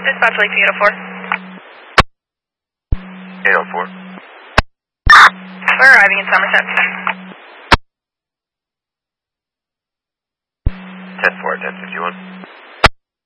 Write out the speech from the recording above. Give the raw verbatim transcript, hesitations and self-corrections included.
Dispatch Lake eight oh four. eight oh four. We're arriving in Somerset. ten four, ten fifty-one.